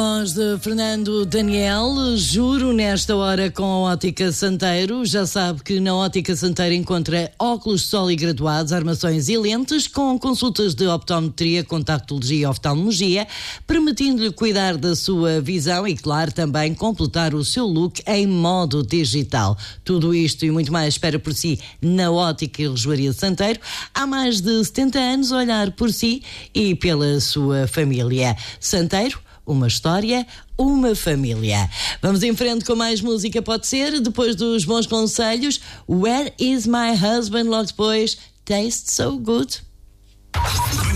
Voz de Fernando Daniel, juro nesta hora com a Ótica Santeiro. Já sabe que na Ótica Santeiro encontra óculos de sol e graduados, armações e lentes com consultas de optometria, contactologia e oftalmologia, permitindo-lhe cuidar da sua visão e, claro, também completar o seu look em modo digital. Tudo isto e muito mais espera por si na Ótica e Relojoaria Santeiro. Há mais de 70 anos a olhar por si e pela sua família. Santeiro, uma história, uma família. Vamos em frente com mais música, pode ser? Depois dos bons conselhos, Where is my husband? Logo depois, Taste So Good.